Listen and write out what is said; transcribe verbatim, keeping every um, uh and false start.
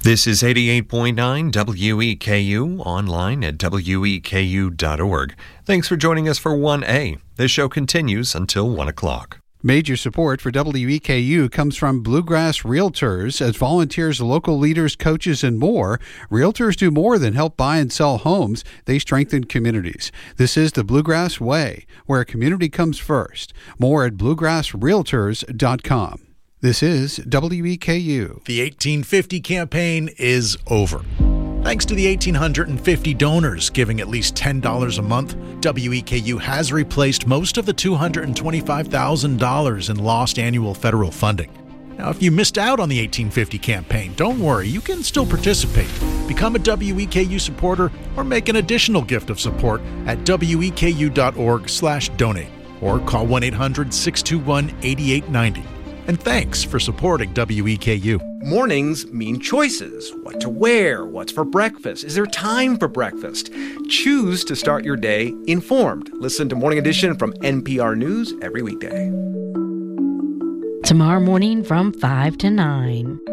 This is eighty-eight point nine W E K U, online at W E K U dot org. Thanks for joining us for one A. This show continues until one o'clock. Major support for W E K U comes from Bluegrass Realtors. As volunteers, local leaders, coaches, and more, Realtors do more than help buy and sell homes. They strengthen communities. This is the Bluegrass Way, where community comes first. More at bluegrass realtors dot com. This is W E K U. The eighteen fifty campaign is over. Thanks to the one thousand eight hundred fifty donors giving at least ten dollars a month, W E K U has replaced most of the two hundred twenty-five thousand dollars in lost annual federal funding. Now, if you missed out on the eighteen fifty campaign, don't worry, you can still participate. Become a W E K U supporter or make an additional gift of support at W E K U dot org slash donate or call one eight hundred six two one eight eight nine zero. And thanks for supporting W E K U. Mornings mean choices. What to wear, what's for breakfast. Is there time for breakfast? Choose to start your day informed. Listen to Morning Edition from N P R News every weekday. Tomorrow morning from five to nine.